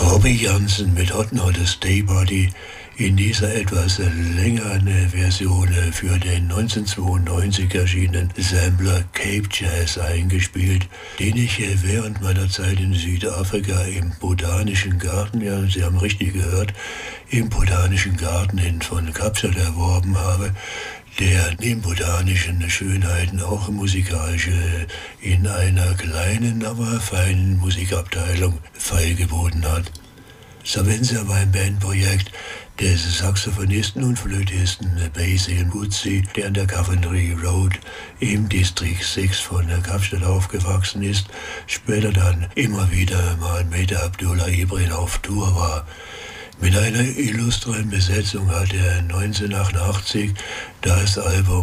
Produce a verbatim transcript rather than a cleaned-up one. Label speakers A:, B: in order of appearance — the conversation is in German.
A: Robbie Jansen mit Hot Nodders Day Party in dieser etwas längeren Version für den neunzehnhundertzweiundneunzig erschienenen Sampler Cape Jazz eingespielt, den ich während meiner Zeit in Südafrika im Botanischen Garten, ja, Sie haben richtig gehört, im Botanischen Garten in von Kapstadt erworben habe, der neben botanischen Schönheiten auch musikalisch in einer kleinen, aber feinen Musikabteilung feilgeboten hat. Savenza war ein Bandprojekt des Saxophonisten und Flötisten Basil Woodsey, der an der Coventry Road im Distrikt sechs von Kapstadt aufgewachsen ist, später dann immer wieder mal mit Abdullah Ibrahim auf Tour war. Mit einer illustren Besetzung hat er neunzehnhundertachtundachtzig das Album